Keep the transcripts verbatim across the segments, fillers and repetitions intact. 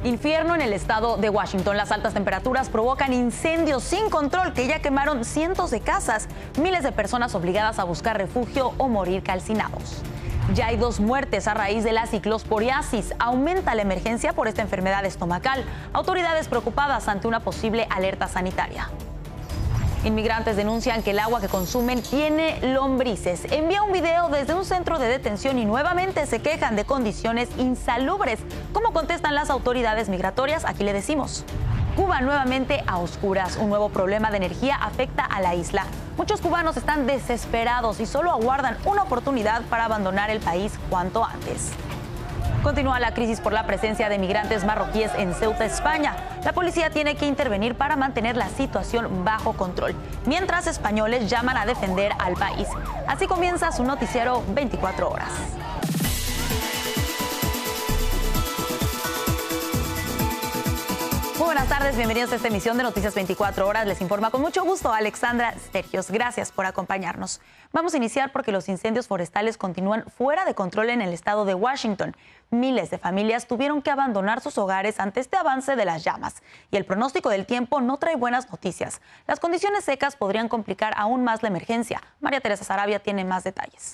Infierno en el estado de Washington. Las altas temperaturas provocan incendios sin control que ya quemaron cientos de casas. Miles de personas obligadas a buscar refugio o morir calcinados. Ya hay dos muertes a raíz de la ciclosporiasis. Aumenta la emergencia por esta enfermedad estomacal. Autoridades preocupadas ante una posible alerta sanitaria. Inmigrantes denuncian que el agua que consumen tiene lombrices. Envía un video desde un centro de detención y nuevamente se quejan de condiciones insalubres. ¿Cómo contestan las autoridades migratorias? Aquí le decimos. Cuba nuevamente a oscuras. Un nuevo problema de energía afecta a la isla. Muchos cubanos están desesperados y solo aguardan una oportunidad para abandonar el país cuanto antes. Continúa la crisis por la presencia de migrantes marroquíes en Ceuta, España. La policía tiene que intervenir para mantener la situación bajo control, mientras españoles llaman a defender al país. Así comienza su noticiero veinticuatro horas. Muy buenas tardes, bienvenidos a esta emisión de Noticias veinticuatro horas. Les informa con mucho gusto Alexandra Stergios. Gracias por acompañarnos. Vamos a iniciar porque los incendios forestales continúan fuera de control en el estado de Washington. Miles de familias tuvieron que abandonar sus hogares ante este avance de las llamas. Y el pronóstico del tiempo no trae buenas noticias. Las condiciones secas podrían complicar aún más la emergencia. María Teresa Sarabia tiene más detalles.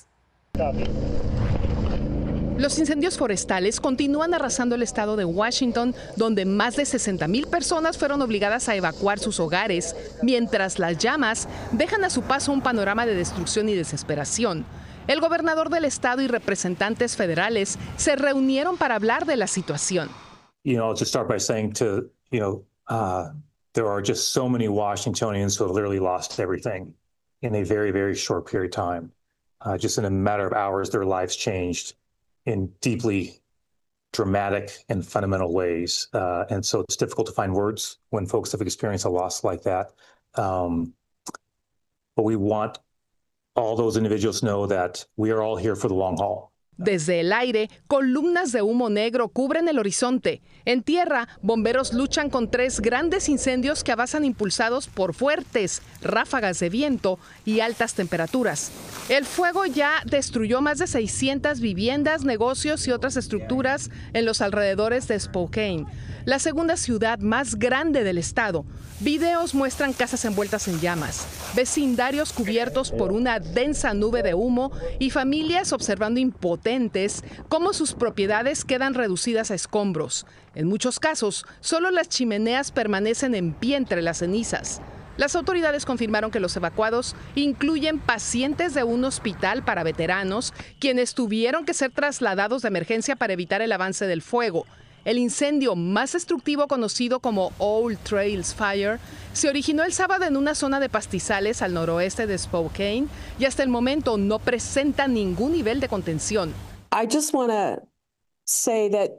Los incendios forestales continúan arrasando el estado de Washington, donde más de sesenta mil personas fueron obligadas a evacuar sus hogares, mientras las llamas dejan a su paso un panorama de destrucción y desesperación. El gobernador del estado y representantes federales se reunieron para hablar de la situación. You know, to start by saying to, you know, uh, there are just so many Washingtonians who have literally lost everything in a very, very short period of time. Uh, just in a matter of hours, their lives changed in deeply dramatic and fundamental ways. Uh, and so it's difficult to find words when folks have experienced a loss like that. Um, but we want all those individuals to know that we are all here for the long haul. Desde el aire, columnas de humo negro cubren el horizonte. En tierra, bomberos luchan con tres grandes incendios que avanzan impulsados por fuertes ráfagas de viento y altas temperaturas. El fuego ya destruyó más de seiscientas viviendas, negocios y otras estructuras en los alrededores de Spokane, la segunda ciudad más grande del estado. Videos muestran casas envueltas en llamas, vecindarios cubiertos por una densa nube de humo y familias observando impotentes cómo sus propiedades quedan reducidas a escombros. En muchos casos, solo las chimeneas permanecen en pie entre las cenizas. Las autoridades confirmaron que los evacuados incluyen pacientes de un hospital para veteranos, quienes tuvieron que ser trasladados de emergencia para evitar el avance del fuego. El incendio más destructivo, conocido como Old Trails Fire, se originó el sábado en una zona de pastizales al noroeste de Spokane y hasta el momento no presenta ningún nivel de contención. I just want to say that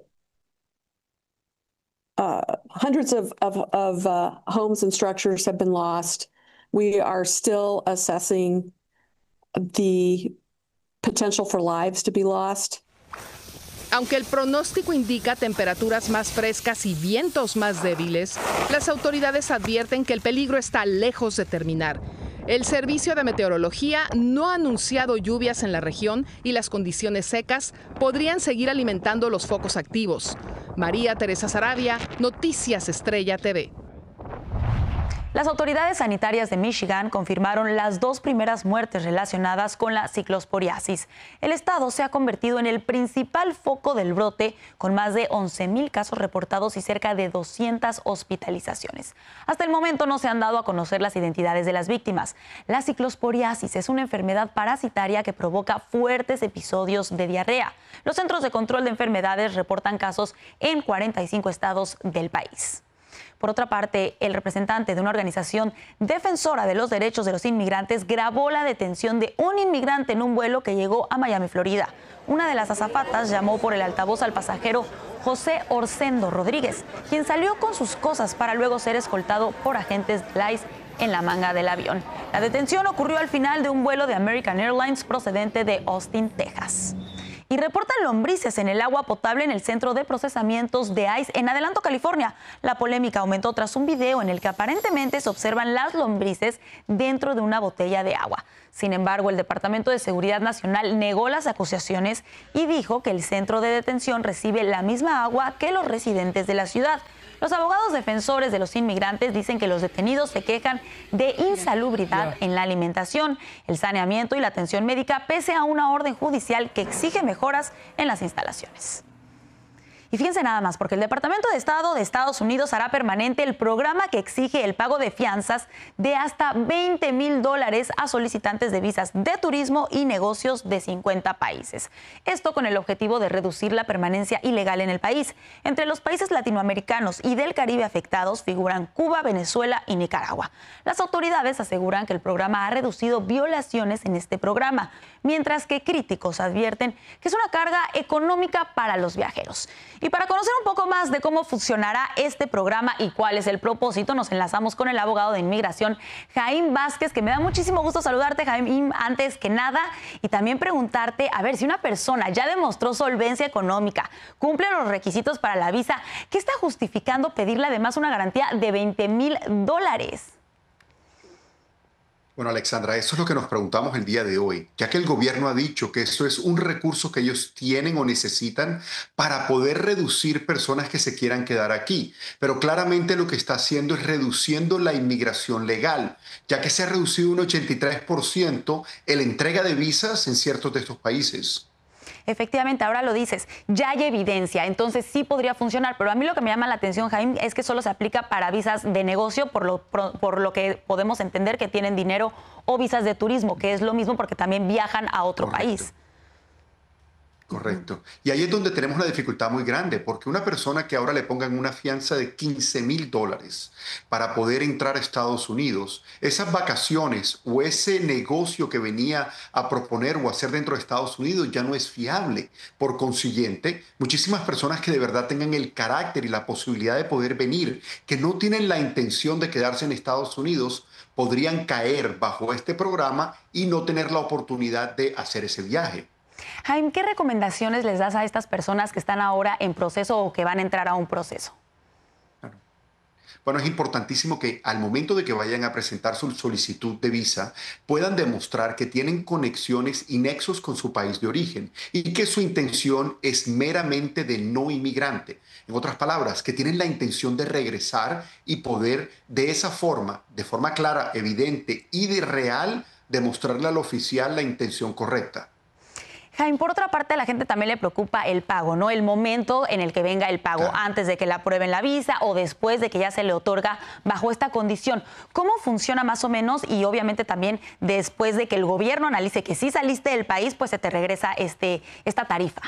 uh, hundreds of, of, of uh, homes and structures have been lost. We are still assessing the potential for lives to be lost. Aunque el pronóstico indica temperaturas más frescas y vientos más débiles, las autoridades advierten que el peligro está lejos de terminar. El Servicio de Meteorología no ha anunciado lluvias en la región y las condiciones secas podrían seguir alimentando los focos activos. María Teresa Sarabia, Noticias Estrella T V. Las autoridades sanitarias de Michigan confirmaron las dos primeras muertes relacionadas con la ciclosporiasis. El estado se ha convertido en el principal foco del brote, con más de once mil casos reportados y cerca de doscientas hospitalizaciones. Hasta el momento no se han dado a conocer las identidades de las víctimas. La ciclosporiasis es una enfermedad parasitaria que provoca fuertes episodios de diarrea. Los Centros de Control de Enfermedades reportan casos en cuarenta y cinco estados del país. Por otra parte, el representante de una organización defensora de los derechos de los inmigrantes grabó la detención de un inmigrante en un vuelo que llegó a Miami, Florida. Una de las azafatas llamó por el altavoz al pasajero José Orsendo Rodríguez, quien salió con sus cosas para luego ser escoltado por agentes de ICE en la manga del avión. La detención ocurrió al final de un vuelo de American Airlines procedente de Austin, Texas. y reportan lombrices en el agua potable en el centro de procesamientos de ICE en Adelanto, California. La polémica aumentó tras un video en el que aparentemente se observan las lombrices dentro de una botella de agua. Sin embargo, el Departamento de Seguridad Nacional negó las acusaciones y dijo que el centro de detención recibe la misma agua que los residentes de la ciudad. Los abogados defensores de los inmigrantes dicen que los detenidos se quejan de insalubridad en la alimentación, el saneamiento y la atención médica, pese a una orden judicial que exige mejoras en las instalaciones. Y fíjense nada más, porque el Departamento de Estado de Estados Unidos hará permanente el programa que exige el pago de fianzas de hasta veinte mil dólares a solicitantes de visas de turismo y negocios de cincuenta países. Esto con el objetivo de reducir la permanencia ilegal en el país. Entre los países latinoamericanos y del Caribe afectados figuran Cuba, Venezuela y Nicaragua. Las autoridades aseguran que el programa ha reducido violaciones en este programa, mientras que críticos advierten que es una carga económica para los viajeros. Y para conocer un poco más de cómo funcionará este programa y cuál es el propósito, nos enlazamos con el abogado de inmigración, Jaime Vázquez, que me da muchísimo gusto saludarte, Jaime, antes que nada, y también preguntarte, a ver, si una persona ya demostró solvencia económica, cumple los requisitos para la visa, ¿qué está justificando pedirle además una garantía de veinte mil dólares? Bueno, Alexandra, eso es lo que nos preguntamos el día de hoy, ya que el gobierno ha dicho que eso es un recurso que ellos tienen o necesitan para poder reducir personas que se quieran quedar aquí. Pero claramente lo que está haciendo es reduciendo la inmigración legal, ya que se ha reducido un ochenta y tres por ciento en la entrega de visas en ciertos de estos países. Efectivamente, ahora lo dices, ya hay evidencia, entonces sí podría funcionar, pero a mí lo que me llama la atención, Jaime, es que solo se aplica para visas de negocio, por lo, por, por lo que podemos entender que tienen dinero, o visas de turismo, que es lo mismo porque también viajan a otro Correcto. país. Correcto. Y ahí es donde tenemos una dificultad muy grande, porque una persona que ahora le pongan una fianza de quince mil dólares para poder entrar a Estados Unidos, esas vacaciones o ese negocio que venía a proponer o hacer dentro de Estados Unidos ya no es fiable. Por consiguiente, muchísimas personas que de verdad tengan el carácter y la posibilidad de poder venir, que no tienen la intención de quedarse en Estados Unidos, podrían caer bajo este programa y no tener la oportunidad de hacer ese viaje. Jaime, ¿qué recomendaciones les das a estas personas que están ahora en proceso o que van a entrar a un proceso? Bueno, es importantísimo que al momento de que vayan a presentar su solicitud de visa puedan demostrar que tienen conexiones y nexos con su país de origen y que su intención es meramente de no inmigrante. En otras palabras, que tienen la intención de regresar y poder de esa forma, de forma clara, evidente y de real, demostrarle al oficial la intención correcta. Jaime, por otra parte, a la gente también le preocupa el pago, ¿no? El momento en el que venga el pago, claro, antes de que le aprueben la visa o después de que ya se le otorga bajo esta condición. ¿Cómo funciona más o menos? Y obviamente también después de que el gobierno analice que sí saliste del país, pues se te regresa este, esta tarifa.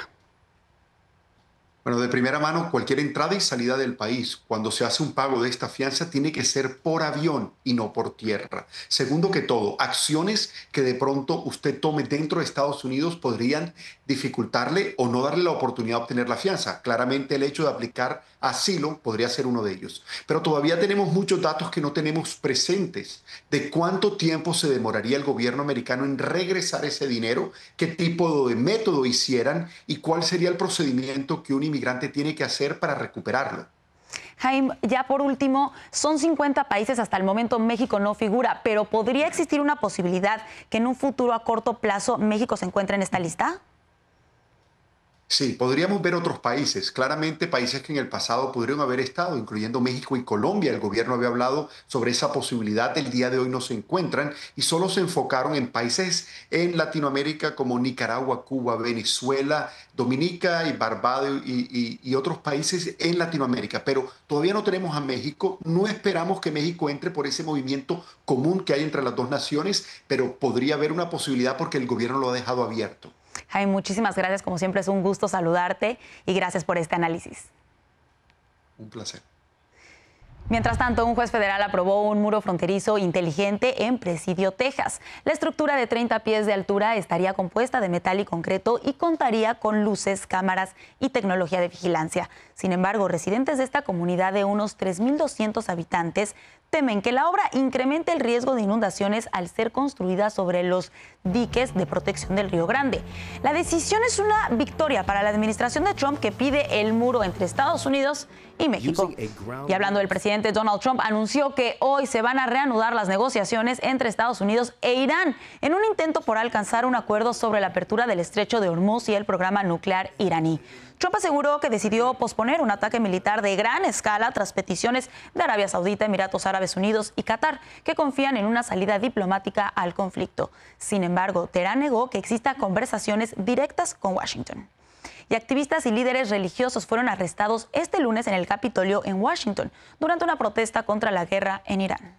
Bueno, de primera mano, cualquier entrada y salida del país, cuando se hace un pago de esta fianza, tiene que ser por avión y no por tierra. Segundo que todo, acciones que de pronto usted tome dentro de Estados Unidos podrían dificultarle o no darle la oportunidad de obtener la fianza. Claramente el hecho de aplicar asilo podría ser uno de ellos. Pero todavía tenemos muchos datos que no tenemos presentes de cuánto tiempo se demoraría el gobierno americano en regresar ese dinero, qué tipo de método hicieran y cuál sería el procedimiento que un inmigrante tiene que hacer para recuperarlo. Jaime, ya por último, son cincuenta países, hasta el momento México no figura, pero ¿podría existir una posibilidad que en un futuro a corto plazo México se encuentre en esta lista? Sí, podríamos ver otros países, claramente países que en el pasado pudieron haber estado, incluyendo México y Colombia. El gobierno había hablado sobre esa posibilidad, el día de hoy no se encuentran y solo se enfocaron en países en Latinoamérica como Nicaragua, Cuba, Venezuela, Dominica y Barbados y, y, y otros países en Latinoamérica. Pero todavía no tenemos a México, no esperamos que México entre por ese movimiento común que hay entre las dos naciones, pero podría haber una posibilidad porque el gobierno lo ha dejado abierto. Jaime, muchísimas gracias. Como siempre, es un gusto saludarte y gracias por este análisis. Un placer. Mientras tanto, un juez federal aprobó un muro fronterizo inteligente en Presidio, Texas. La estructura de treinta pies de altura estaría compuesta de metal y concreto y contaría con luces, cámaras y tecnología de vigilancia. Sin embargo, residentes de esta comunidad de unos tres mil doscientos habitantes temen que la obra incremente el riesgo de inundaciones al ser construida sobre los diques de protección del Río Grande. La decisión es una victoria para la administración de Trump, que pide el muro entre Estados Unidos y México. Y hablando del presidente, Donald Trump anunció que hoy se van a reanudar las negociaciones entre Estados Unidos e Irán en un intento por alcanzar un acuerdo sobre la apertura del estrecho de Hormuz y el programa nuclear iraní. Trump aseguró que decidió posponer un ataque militar de gran escala tras peticiones de Arabia Saudita, Emiratos Árabes Unidos y Qatar, que confían en una salida diplomática al conflicto. Sin embargo, Teherán negó que exista conversaciones directas con Washington. Y activistas y líderes religiosos fueron arrestados este lunes en el Capitolio en Washington durante una protesta contra la guerra en Irán.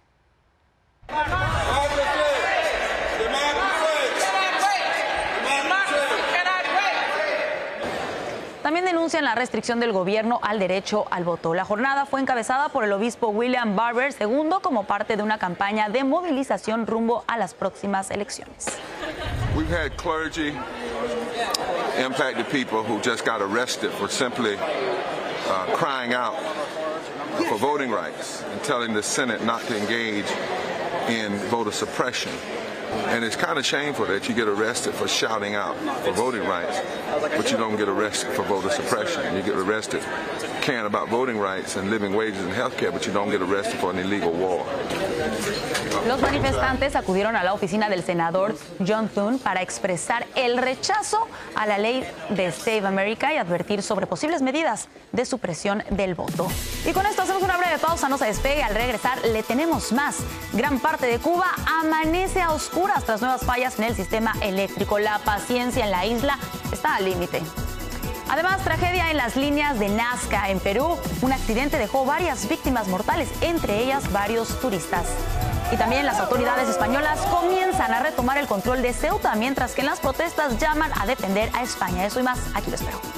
También denuncian la restricción del gobierno al derecho al voto. La jornada fue encabezada por el obispo William Barber segundo como parte de una campaña de movilización rumbo a las próximas elecciones. We've had clergy, impacted people who just got arrested for simply uh, crying out for voting rights and telling the Senate not to engage in voter suppression. And it's kind of shameful that you get arrested for shouting out for voting rights, but you don't get arrested for voter suppression. You get arrested caring about voting rights and living wages and health care, but you don't get arrested for an illegal war. Los manifestantes acudieron a la oficina del senador John Thune para expresar el rechazo a la ley de Save America y advertir sobre posibles medidas de supresión del voto. Y con esto hacemos una breve pausa, no se despegue. Al regresar le tenemos más. Gran parte de Cuba amanece a oscuras tras nuevas fallas en el sistema eléctrico. La paciencia en la isla está al límite. Además, tragedia en las líneas de Nazca en Perú. Un accidente dejó varias víctimas mortales, entre ellas varios turistas. Y también las autoridades españolas comienzan a retomar el control de Ceuta, mientras que en las protestas llaman a defender a España. Eso y más, aquí lo espero.